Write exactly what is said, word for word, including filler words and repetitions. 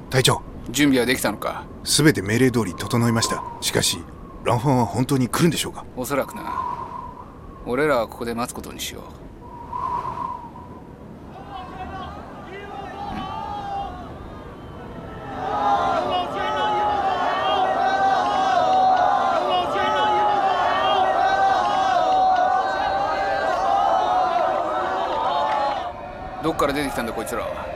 隊長、 準備はできたのか？ 全て命令通り整いました。しかしランファンは本当に来るんでしょうか？ おそらくな。俺らはここで待つことにしよう。どっから出てきたんだこいつらは。